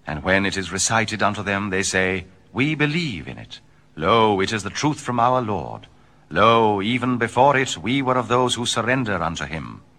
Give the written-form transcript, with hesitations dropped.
And when it is recited unto them, they say, We believe in it. Lo, it is the truth from our Lord. Lo, even before it, we were of those who surrender unto him.